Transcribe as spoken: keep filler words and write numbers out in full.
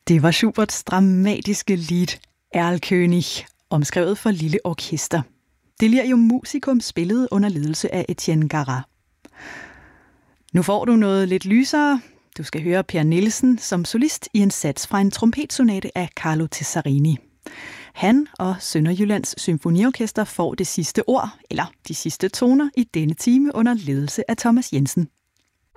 Det var Schuberts dramatiske lied Erlkönig, omskrevet for lille orkester. Delirium Musicum spillet under ledelse af Etienne Garat. Nu får du noget lidt lysere. Du skal høre Per Nielsen som solist i en sats fra en trompetsonate af Carlo Tessarini. Han og Sønderjyllands Symfoniorkester får det sidste ord, eller de sidste toner, i denne time under ledelse af Thomas Jensen.